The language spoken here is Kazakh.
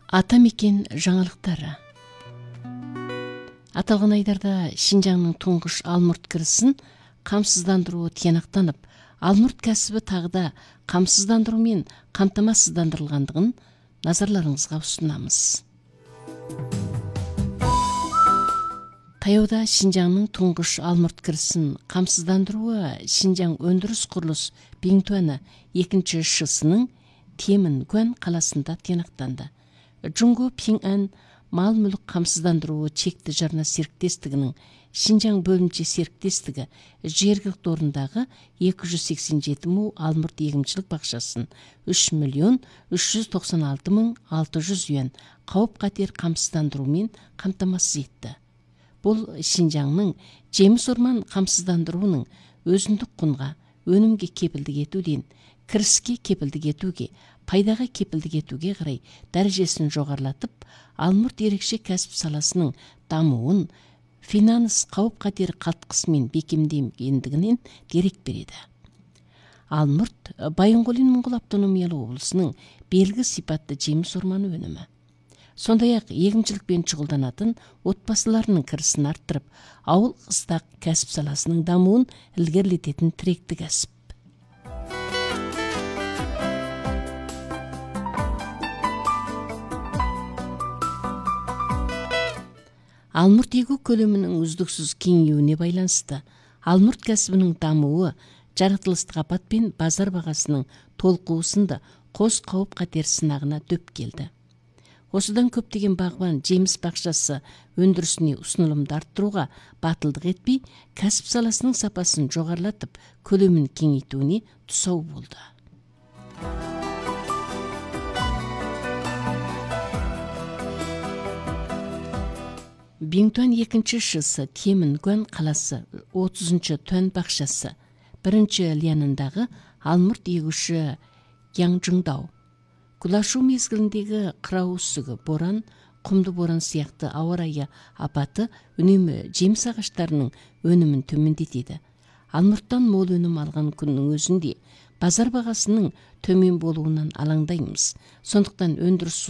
Атамекен жаңалықтары. Аталған айдарда Шинжаңның тұңғыш алмұрт кірісін қамсыздандыруы тиянақтанып, алмұрт кәсібі тағыда қамсыздандырумен қамтамасыздандырылғандығын назарларыңызға ұсынамыз. Таяуда Шинжаңның тұңғыш алмұрт кірісін қамсыздандыруы Шинжаң өндіріс құрылыс Биңтуаны 2-ші шысының Темін-Гуан қаласында тиянақтанды. Джунго Пиңан мал мүлік қамсыздандыруы чекті жарна серіктестігінің Шинжаң бөлімше серіктестігі жергілікті орындағы 287 му алмұрт егіншілік бақшасын 3.396.600 юан қауіп-қатер қамсыздандырумен қамтамасыз етті. Бұл Шинжаңның жеміс орман қамсыздандыруының өзіндік құнға, өнімге кепілдік етуден, кіріске кепілдік етуге, пайдаға кепілдік етуге қарай дәрежесін жоғарлатып, алмұрт ерекше кәсіп саласының дамуын финанс қауіп-қатер қалтқысымен бекемденгендігінен дерек береді. Алмұрт Байынғолин Моңғол автономиялы облысының белгі сипатты жеміс орманы өнімі. Сондай-ақ егіншілікпен шұғылданатын отбасыларының кірісін арттырып, ауыл қыстақ кәсіп саласының дамуын ілгерілететін тіректі кәсіп. Алмұрт егу көлемінің үздіксіз кеңеюіне байланысты, алмұрт кәсібінің дамуы жаратылыстық апат пен базар бағасының толқуысында қос қауіп-қатер сынағына дөп келді. Осыдан көптеген бағбан жеміс бақшасы өндірісіне ұсынылымды арттыруға батылдық етпей, кәсіп саласының сапасын жоғарлатып, көлемін кеңейтуіне тұсау болды. Биңтуан 2-ші шысы Темін-Гуан қаласы 30-ші Туан бақшасы 1-ші лиянындағы алмұрт егуші Яңжыңдау. Құлашу мезгіліндегі қырау үсігі, боран, құмды боран сияқты ауа райы апаты үнемі жеміс ағаштарының өнімін төмендетеді. Алмұрттан мол өнім алған күннің өзінде базар бағасының төмен болуынан алаңдаймыз. Сондықтан өндіріс